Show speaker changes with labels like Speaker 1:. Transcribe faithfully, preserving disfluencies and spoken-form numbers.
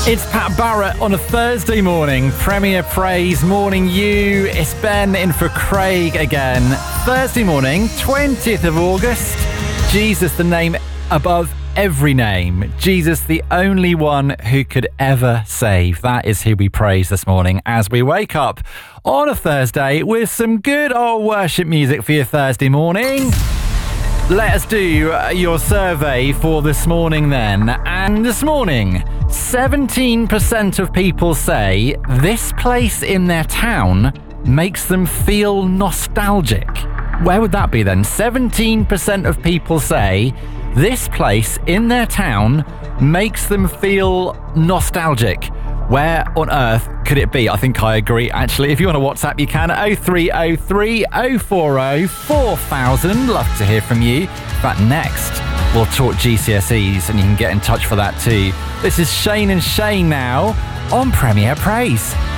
Speaker 1: It's Pat Barrett on a Thursday morning. Premier Praise morning you. It's Ben in for Craig again. Thursday morning, twentieth of August. Jesus, the name above every name. Jesus, the only one who could ever save. That is who we praise this morning as we wake up on a Thursday with some good old worship music for your Thursday morning. Let us do your survey for this morning then. And this morning, seventeen percent of people say this place in their town makes them feel nostalgic. Where would that be then? seventeen percent of people say this place in their town makes them feel nostalgic. Where on earth could it be? I think I agree, actually. If you want to WhatsApp, you can. oh three oh three, oh four oh, four thousand. Love to hear from you. But next, we'll talk G C S Es, and you can get in touch for that too. This is Shane and Shane now on Premier Praise.